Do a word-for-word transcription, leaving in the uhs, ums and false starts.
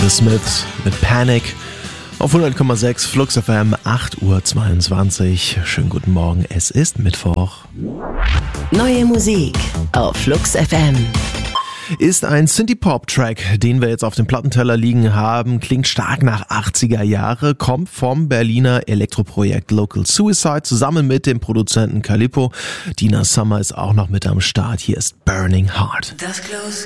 The Smiths mit Panic auf hundert Komma sechs Flux F M, acht Uhr zweiundzwanzig. Schönen guten Morgen, es ist Mittwoch. Neue Musik auf Flux F M. Ist ein Synthie-Pop-Track, den wir jetzt auf dem Plattenteller liegen haben, klingt stark nach achtziger Jahre, kommt vom Berliner Elektroprojekt Local Suicide zusammen mit dem Produzenten Calippo. Dina Summer ist auch noch mit am Start. Hier ist Burning Heart. Dust close,